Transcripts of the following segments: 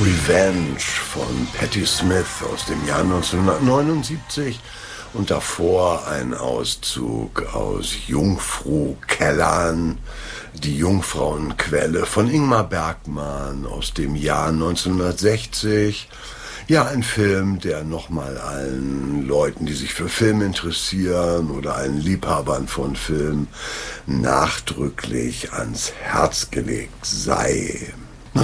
Revenge von Patti Smith aus dem Jahr 1979 und davor ein Auszug aus Jungfrau Kellan, die Jungfrauenquelle von Ingmar Bergman aus dem Jahr 1960. Ja, ein Film, der nochmal allen Leuten, die sich für Film interessieren oder allen Liebhabern von Film nachdrücklich ans Herz gelegt sei.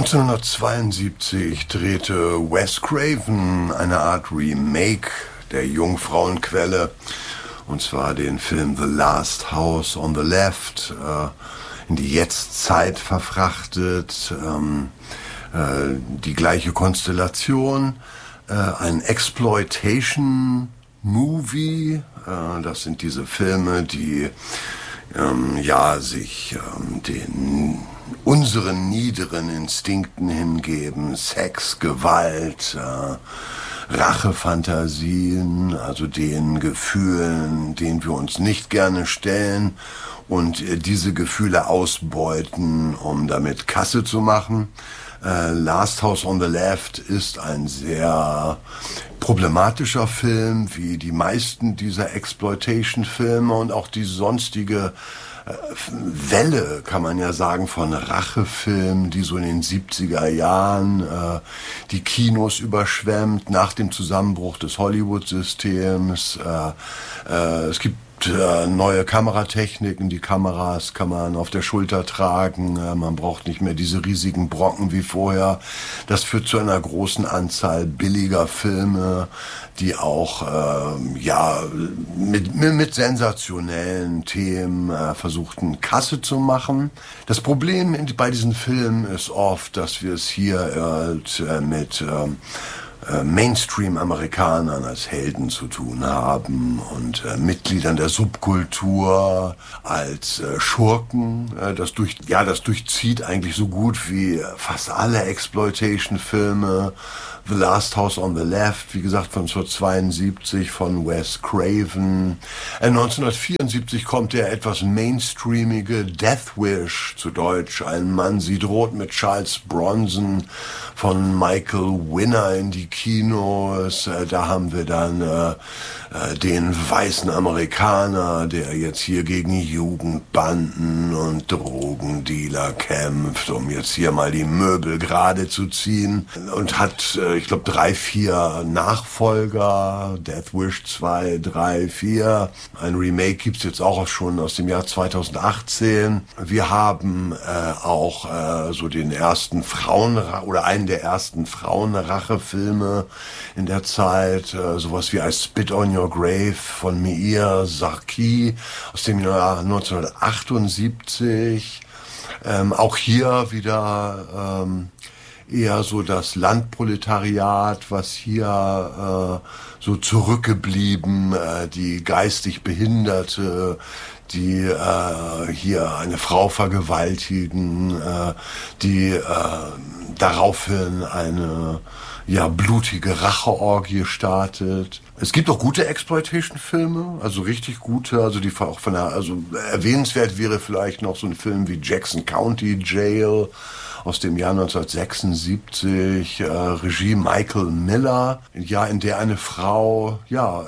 1972 drehte Wes Craven eine Art Remake der Jungfrauenquelle, und zwar den Film The Last House on the Left, in die Jetztzeit verfrachtet, die gleiche Konstellation, ein Exploitation-Movie, das sind diese Filme, die sich den unseren niederen Instinkten hingeben, Sex, Gewalt, Rachefantasien, also den Gefühlen, denen wir uns nicht gerne stellen und diese Gefühle ausbeuten, um damit Kasse zu machen. Last House on the Left ist ein sehr problematischer Film, wie die meisten dieser Exploitation-Filme und auch die sonstige Welle, kann man ja sagen, von Rachefilmen, die so in den 70er Jahren die Kinos überschwemmt, nach dem Zusammenbruch des Hollywood-Systems. Es gibt neue Kameratechniken, die Kameras kann man auf der Schulter tragen, man braucht nicht mehr diese riesigen Brocken wie vorher. Das führt zu einer großen Anzahl billiger Filme, die auch mit sensationellen Themen versuchten Kasse zu machen. Das Problem bei diesen Filmen ist oft, dass wir es hier mit Mainstream-Amerikanern als Helden zu tun haben und Mitgliedern der Subkultur als Schurken. Das durchzieht eigentlich so gut wie fast alle Exploitation-Filme. The Last House on the Left, wie gesagt, von 1972 von Wes Craven. 1974 kommt der etwas mainstreamige Death Wish, zu Deutsch Ein Mann sieht rot mit Charles Bronson von Michael Winner in die Kinos. Da haben wir dann den weißen Amerikaner, der jetzt hier gegen Jugendbanden und Drogendealer kämpft, um jetzt hier mal die Möbel gerade zu ziehen, und hat ich glaube 3, 4 Nachfolger, Death Wish 2, 3, 4. Ein Remake gibt's jetzt auch schon aus dem Jahr 2018. Wir haben auch so den ersten einen der ersten Frauenrachefilme in der Zeit, sowas wie I Spit on Your Grave von Meir Sarki aus dem Jahr 1978. Auch hier wieder eher so das Landproletariat, was hier so zurückgeblieben, die geistig Behinderte, die hier eine Frau vergewaltigen, die daraufhin eine blutige Racheorgie startet. Es gibt auch gute Exploitation-Filme, also richtig gute, also die auch erwähnenswert wäre vielleicht noch so ein Film wie Jackson County Jail aus dem Jahr 1976, Regie Michael Miller, in der eine Frau,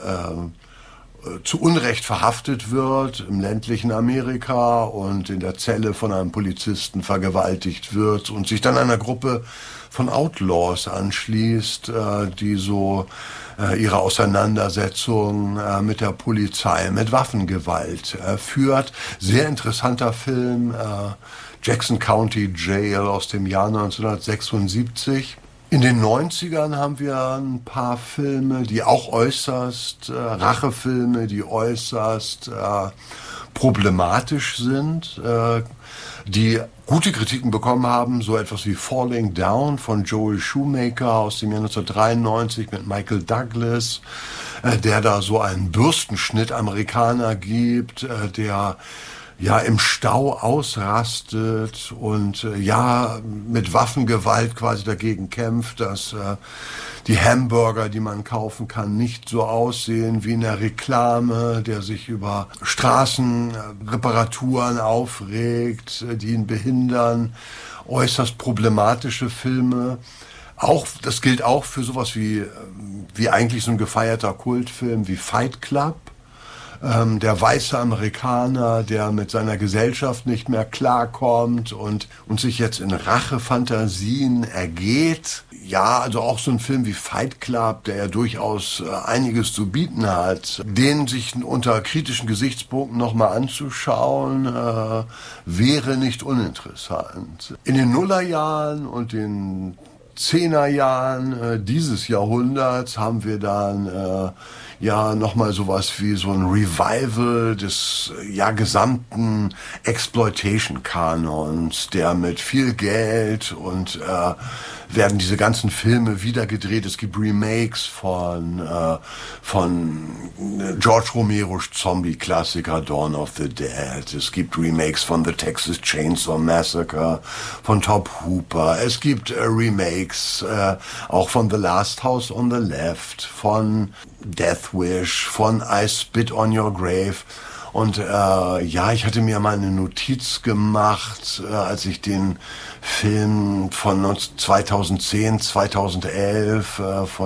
zu Unrecht verhaftet wird im ländlichen Amerika und in der Zelle von einem Polizisten vergewaltigt wird und sich dann einer Gruppe von Outlaws anschließt, die so ihre Auseinandersetzung mit der Polizei, mit Waffengewalt führt. Sehr interessanter Film, Jackson County Jail aus dem Jahr 1976. In den 90ern haben wir ein paar Filme, die auch äußerst, Rachefilme, die äußerst problematisch sind, die gute Kritiken bekommen haben, so etwas wie Falling Down von Joel Schumacher aus dem Jahr 1993 mit Michael Douglas, der da so einen Bürstenschnitt-Amerikaner gibt, der im Stau ausrastet und mit Waffengewalt quasi dagegen kämpft, dass die Hamburger, die man kaufen kann, nicht so aussehen wie in der Reklame, der sich über Straßenreparaturen aufregt, die ihn behindern. Äußerst problematische Filme. Das gilt auch für sowas wie eigentlich so ein gefeierter Kultfilm wie Fight Club. Der weiße Amerikaner, der mit seiner Gesellschaft nicht mehr klarkommt und sich jetzt in Rachefantasien ergeht. Ja, also auch so ein Film wie Fight Club, der ja durchaus einiges zu bieten hat, den sich unter kritischen Gesichtspunkten nochmal anzuschauen, wäre nicht uninteressant. In den Nullerjahren und den Zehnerjahren dieses Jahrhunderts haben wir dann nochmal sowas wie so ein Revival des gesamten Exploitation-Kanons, der mit viel Geld und werden diese ganzen Filme wieder gedreht. Es gibt Remakes von George Romeros Zombie-Klassiker Dawn of the Dead. Es gibt Remakes von The Texas Chainsaw Massacre, von Top Hooper. Es gibt Remakes auch von The Last House on the Left, von Death Wish, von I Spit on Your Grave. Und ich hatte mir mal eine Notiz gemacht, als ich den Film von 2010, 2011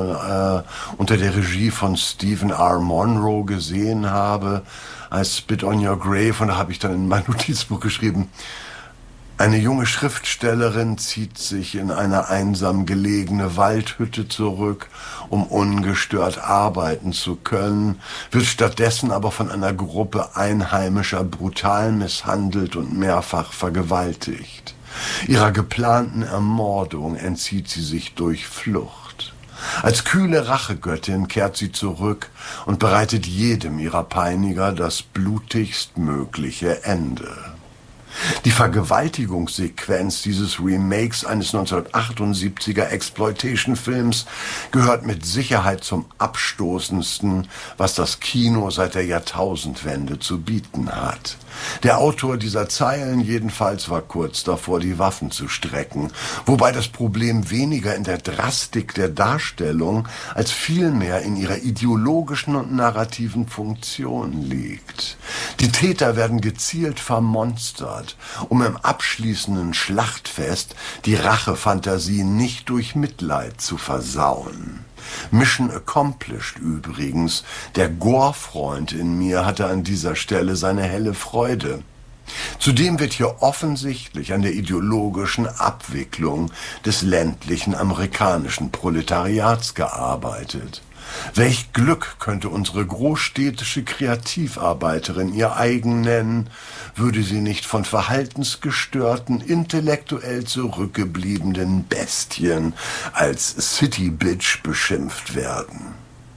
unter der Regie von Stephen R. Monroe gesehen habe, I Spit on Your Grave. Und da habe ich dann in mein Notizbuch geschrieben: Eine junge Schriftstellerin zieht sich in eine einsam gelegene Waldhütte zurück, um ungestört arbeiten zu können, wird stattdessen aber von einer Gruppe Einheimischer brutal misshandelt und mehrfach vergewaltigt. Ihrer geplanten Ermordung entzieht sie sich durch Flucht. Als kühle Rachegöttin kehrt sie zurück und bereitet jedem ihrer Peiniger das blutigst mögliche Ende. Die Vergewaltigungssequenz dieses Remakes eines 1978er Exploitation-Films gehört mit Sicherheit zum abstoßendsten, was das Kino seit der Jahrtausendwende zu bieten hat. Der Autor dieser Zeilen jedenfalls war kurz davor, die Waffen zu strecken, wobei das Problem weniger in der Drastik der Darstellung als vielmehr in ihrer ideologischen und narrativen Funktion liegt. Die Täter werden gezielt vermonstert, um im abschließenden Schlachtfest die Rachefantasie nicht durch Mitleid zu versauen. Mission accomplished übrigens. Der Gore-Freund in mir hatte an dieser Stelle seine helle Freude. Zudem wird hier offensichtlich an der ideologischen Abwicklung des ländlichen amerikanischen Proletariats gearbeitet. Welch Glück könnte unsere großstädtische Kreativarbeiterin ihr eigen nennen, würde sie nicht von verhaltensgestörten, intellektuell zurückgebliebenen Bestien als City Bitch beschimpft werden.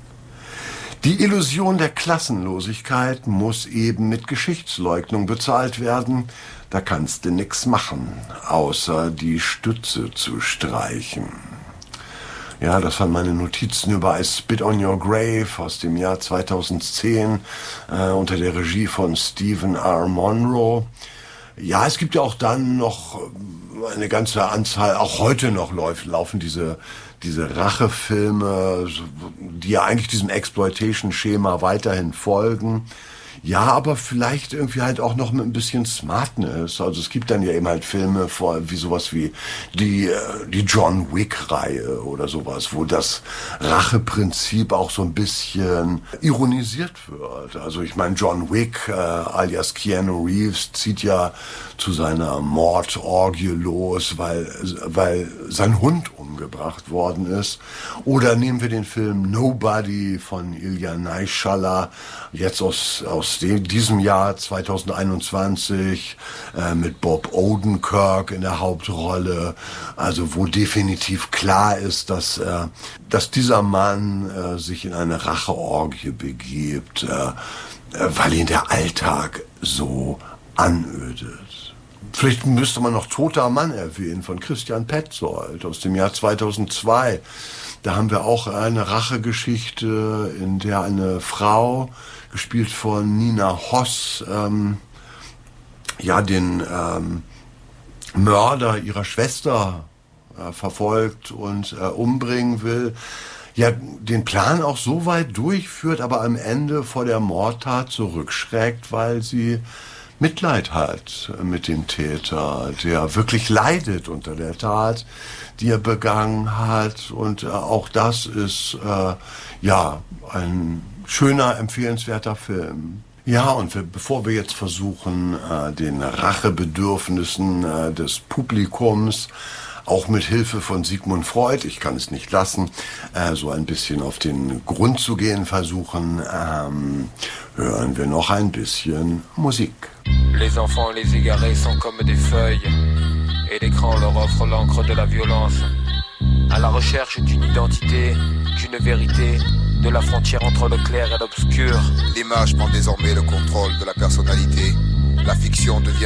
Die Illusion der Klassenlosigkeit muss eben mit Geschichtsleugnung bezahlt werden. Da kannst du nix machen, außer die Stütze zu streichen. Ja, das waren meine Notizen über I Spit on Your Grave aus dem Jahr 2010 unter der Regie von Stephen R. Monroe. Ja, es gibt ja auch dann noch eine ganze Anzahl, auch heute noch laufen diese Rachefilme, die ja eigentlich diesem Exploitation-Schema weiterhin folgen. Ja, aber vielleicht irgendwie halt auch noch mit ein bisschen Smartness. Also es gibt dann ja eben halt Filme wie sowas wie die John Wick-Reihe oder sowas, wo das Racheprinzip auch so ein bisschen ironisiert wird. Also ich meine, John Wick alias Keanu Reeves zieht ja zu seiner Mordorgie los, weil sein Hund umgebracht worden ist. Oder nehmen wir den Film Nobody von Ilya Naischaller, jetzt aus diesem Jahr 2021 mit Bob Odenkirk in der Hauptrolle, also wo definitiv klar ist, dass dieser Mann sich in eine Racheorgie begibt, weil ihn der Alltag so anödet. Vielleicht müsste man noch Toter Mann erwähnen von Christian Petzold aus dem Jahr 2002. Da haben wir auch eine Rachegeschichte, in der eine Frau, gespielt von Nina Hoss, den Mörder ihrer Schwester verfolgt und umbringen will. Ja, den Plan auch so weit durchführt, aber am Ende vor der Mordtat zurückschreckt, weil sie Mitleid hat mit dem Täter, der wirklich leidet unter der Tat, die er begangen hat. Und auch das ist ein schöner, empfehlenswerter Film. Ja, und bevor wir jetzt versuchen, den Rachebedürfnissen des Publikums auch mit Hilfe von Sigmund Freud, ich kann es nicht lassen, so ein bisschen auf den Grund zu gehen versuchen, hören wir noch ein bisschen Musik. Les enfants et les égarés sont comme des feuilles, et l'écran leur offre l'encre de la violence, à la recherche d'une identité, d'une vérité, de la frontière entre le clair et l'obscur. L'image prend désormais le contrôle de la personnalité. La fiction devient